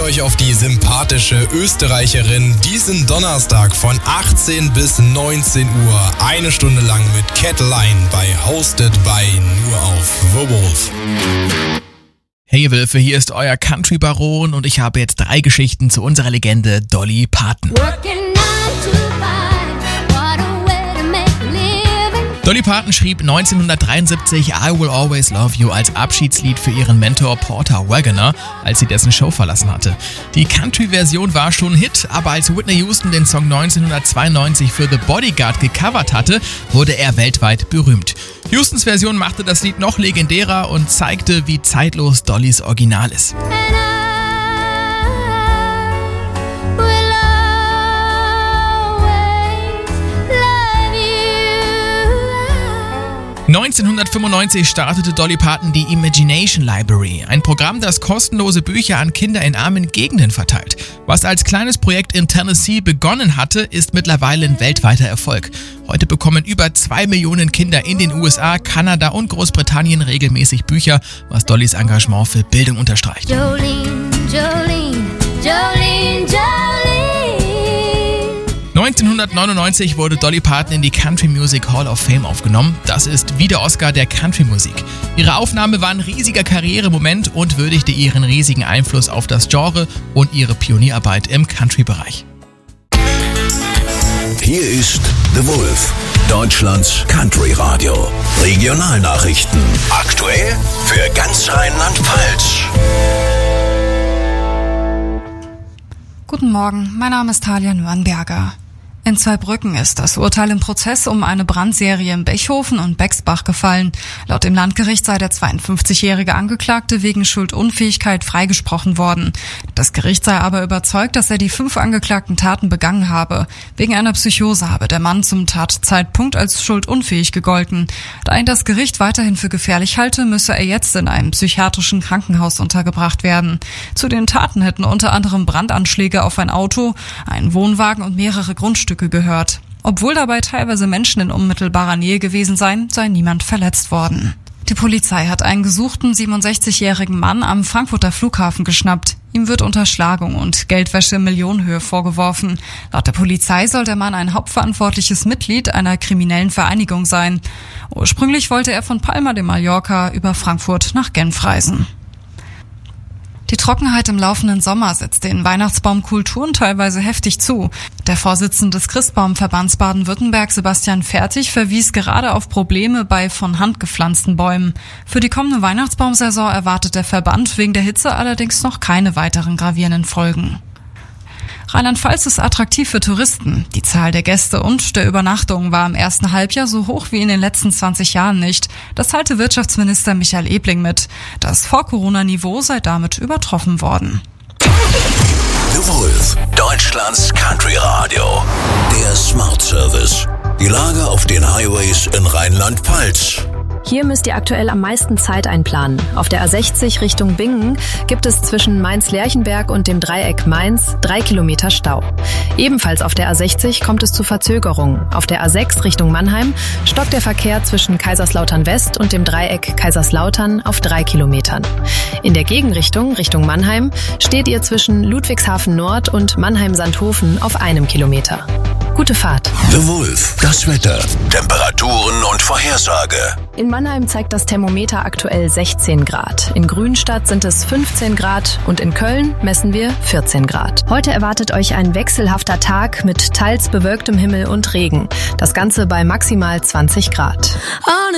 euch auf die sympathische Österreicherin diesen Donnerstag von 18 bis 19 Uhr. Eine Stunde lang mit Cat-Line bei Hosted by nur auf The Wolf. Hey ihr Wölfe, hier ist euer Country-Baron und ich habe jetzt 3 Geschichten zu unserer Legende Dolly Parton. Dolly Parton schrieb 1973 I Will Always Love You als Abschiedslied für ihren Mentor Porter Wagoner, als sie dessen Show verlassen hatte. Die Country-Version war schon ein Hit, aber als Whitney Houston den Song 1992 für The Bodyguard gecovert hatte, wurde er weltweit berühmt. Houstons Version machte das Lied noch legendärer und zeigte, wie zeitlos Dollys Original ist. 1995 startete Dolly Parton die Imagination Library, ein Programm, das kostenlose Bücher an Kinder in armen Gegenden verteilt. Was als kleines Projekt in Tennessee begonnen hatte, ist mittlerweile ein weltweiter Erfolg. Heute bekommen über 2 Millionen Kinder in den USA, Kanada und Großbritannien regelmäßig Bücher, was Dollys Engagement für Bildung unterstreicht. Jolene, Jolene, Jolene, Jolene. 1999 wurde Dolly Parton in die Country Music Hall of Fame aufgenommen. Das ist wie der Oscar der Country-Musik. Ihre Aufnahme war ein riesiger Karrieremoment und würdigte ihren riesigen Einfluss auf das Genre und ihre Pionierarbeit im Country-Bereich. Hier ist The Wolf, Deutschlands Country-Radio. Regionalnachrichten. Aktuell für ganz Rheinland-Pfalz. Guten Morgen, mein Name ist Talia Nürnberger. In Zweibrücken ist das Urteil im Prozess um eine Brandserie im Bechhofen und Bexbach gefallen. Laut dem Landgericht sei der 52-jährige Angeklagte wegen Schuldunfähigkeit freigesprochen worden. Das Gericht sei aber überzeugt, dass er die 5 angeklagten Taten begangen habe. Wegen einer Psychose habe der Mann zum Tatzeitpunkt als schuldunfähig gegolten. Da ihn das Gericht weiterhin für gefährlich halte, müsse er jetzt in einem psychiatrischen Krankenhaus untergebracht werden. Zu den Taten hätten unter anderem Brandanschläge auf ein Auto, einen Wohnwagen und mehrere Grundstücke gehört. Obwohl dabei teilweise Menschen in unmittelbarer Nähe gewesen seien, sei niemand verletzt worden. Die Polizei hat einen gesuchten 67-jährigen Mann am Frankfurter Flughafen geschnappt. Ihm wird Unterschlagung und Geldwäsche in Millionenhöhe vorgeworfen. Laut der Polizei soll der Mann ein hauptverantwortliches Mitglied einer kriminellen Vereinigung sein. Ursprünglich wollte er von Palma de Mallorca über Frankfurt nach Genf reisen. Die Trockenheit im laufenden Sommer setzt den Weihnachtsbaumkulturen teilweise heftig zu. Der Vorsitzende des Christbaumverbands Baden-Württemberg, Sebastian Fertig, verwies gerade auf Probleme bei von Hand gepflanzten Bäumen. Für die kommende Weihnachtsbaumsaison erwartet der Verband wegen der Hitze allerdings noch keine weiteren gravierenden Folgen. Rheinland-Pfalz ist attraktiv für Touristen. Die Zahl der Gäste und der Übernachtungen war im ersten Halbjahr so hoch wie in den letzten 20 Jahren nicht. Das teilte Wirtschaftsminister Michael Ebling mit. Das Vor-Corona-Niveau sei damit übertroffen worden. The Wolf, Deutschlands Country-Radio. Der Smart Service. Die Lage auf den Highways in Rheinland-Pfalz. Hier müsst ihr aktuell am meisten Zeit einplanen. Auf der A60 Richtung Bingen gibt es zwischen Mainz-Lerchenberg und dem Dreieck Mainz 3 Kilometer Stau. Ebenfalls auf der A60 kommt es zu Verzögerungen. Auf der A6 Richtung Mannheim stockt der Verkehr zwischen Kaiserslautern West und dem Dreieck Kaiserslautern auf 3 Kilometern. In der Gegenrichtung Richtung Mannheim steht ihr zwischen Ludwigshafen Nord und Mannheim-Sandhofen auf 1 Kilometer. Gute Fahrt. The Wolf, das Wetter, Temperaturen und Vorhersage. In Mannheim zeigt das Thermometer aktuell 16 Grad. In Grünstadt sind es 15 Grad und in Köln messen wir 14 Grad. Heute erwartet euch ein wechselhafter Tag mit teils bewölktem Himmel und Regen. Das Ganze bei maximal 20 Grad.